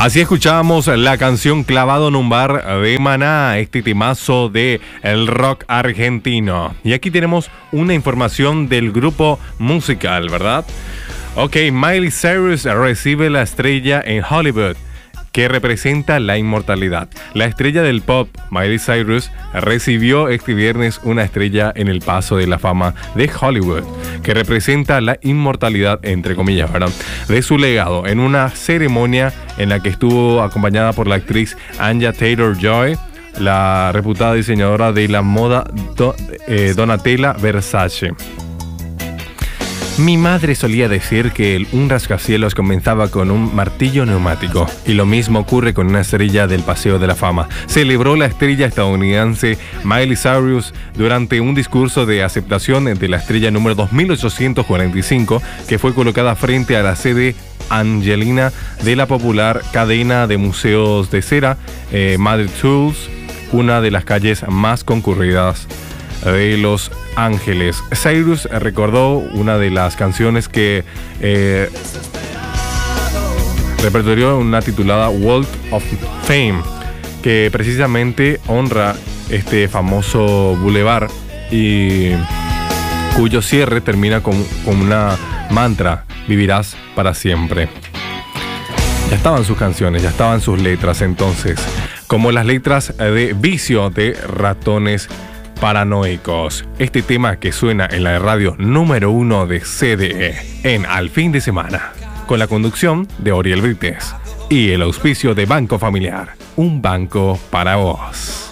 Así escuchábamos la canción Clavado en un bar de Maná, este temazo de el rock argentino. Y aquí tenemos una información del grupo musical, ¿verdad? Ok, Miley Cyrus recibe la estrella en Hollywood, que representa la inmortalidad. La estrella del pop, Miley Cyrus, recibió este viernes una estrella en el Paso de la Fama de Hollywood, que representa la inmortalidad, entre comillas, ¿verdad?, de su legado, en una ceremonia en la que estuvo acompañada por la actriz Anya Taylor-Joy, la reputada diseñadora de la moda Donatella Versace. Mi madre solía decir que un rascacielos comenzaba con un martillo neumático, y lo mismo ocurre con una estrella del Paseo de la Fama. Celebró la estrella estadounidense Miley Cyrus durante un discurso de aceptación de la estrella número 2845, que fue colocada frente a la sede Angelina de la popular cadena de museos de cera, Mother Tools, una de las calles más concurridas de Los Ángeles. Cyrus recordó una de las canciones que repertorió, una titulada Walk of Fame, que precisamente honra este famoso bulevar y cuyo cierre termina con una mantra: vivirás para siempre. Ya estaban sus canciones, ya estaban sus letras entonces, como las letras de Vicio de Ratones Paranoicos. Este tema que suena en la radio número 1 de CDE en Al Fin de Semana, con la conducción de Oriel Brites y el auspicio de Banco Familiar, un banco para vos.